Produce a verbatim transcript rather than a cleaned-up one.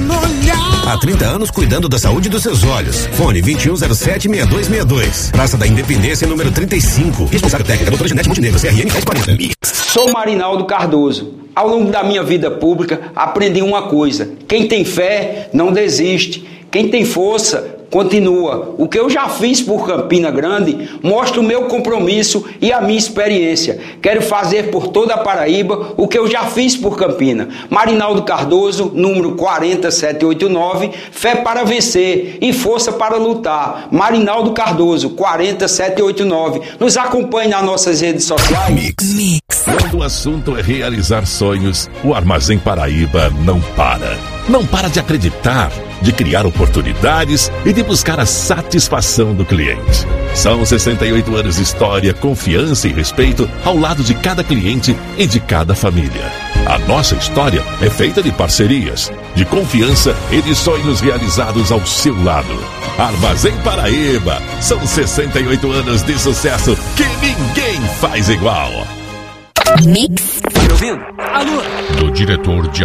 no olhar. Há trinta anos cuidando da saúde dos seus olhos. Fone vinte e um zero sete, seis dois seis dois. Praça da Independência, número trinta e cinco. Responsável técnica, doutora Janete Montenegro, C R M dez quarenta. Sou Marinaldo Cardoso. Ao longo da minha vida pública, aprendi uma coisa: quem tem fé não desiste. Quem tem força continua. O que eu já fiz por Campina Grande mostra o meu compromisso e a minha experiência. Quero fazer por toda a Paraíba o que eu já fiz por Campina. Marinaldo Cardoso, número quatro sete oito nove, fé para vencer e força para lutar. Marinaldo Cardoso, quatro sete oito nove. Nos acompanhe nas nossas redes sociais. Mix. Mix. Quando o assunto é realizar sonhos, o Armazém Paraíba não para. Não para de acreditar, de criar oportunidades e de buscar a satisfação do cliente. São sessenta e oito anos de história, confiança e respeito ao lado de cada cliente e de cada família. A nossa história é feita de parcerias, de confiança e de sonhos realizados ao seu lado. Armazém Paraíba, são sessenta e oito anos de sucesso que ninguém faz igual. Mix. Tá me ouvindo? Alô? Do diretor de